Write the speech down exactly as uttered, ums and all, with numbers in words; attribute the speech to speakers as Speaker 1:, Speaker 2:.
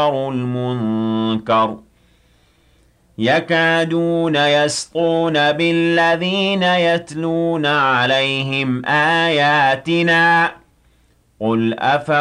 Speaker 1: الْمُنكَرَ يَكَادُونَ يَسْطُونَ بِالَّذِينَ يَتْلُونَ عَلَيْهِمْ آيَاتِنَا قُلْ أَفَ